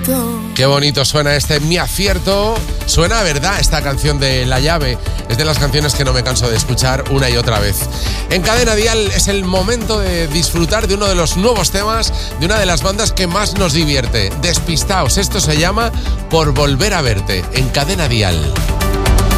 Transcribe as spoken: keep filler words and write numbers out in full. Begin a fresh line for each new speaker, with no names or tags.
Qué bonito suena este Mi Acierto. Suena a verdad esta canción de La Llave. Es de las canciones que no me canso de escuchar una y otra vez. En Cadena Dial es el momento de disfrutar de uno de los nuevos temas de una de las bandas que más nos divierte. Despistaos. Esto se llama Por Volver a Verte en Cadena Dial.